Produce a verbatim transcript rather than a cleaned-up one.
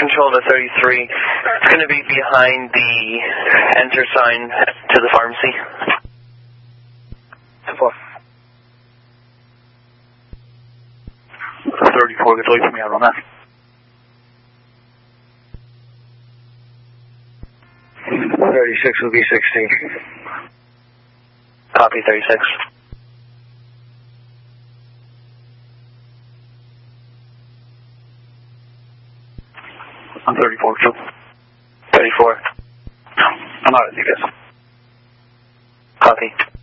control to thirty-three. It's going to be behind the enter sign to the pharmacy. Support. thirty-four, get away from me, I'll run that. thirty-six will be sixteen. Copy, thirty-six. I'm thirty-four, too. thirty-four. I'm out, I guess. Copy.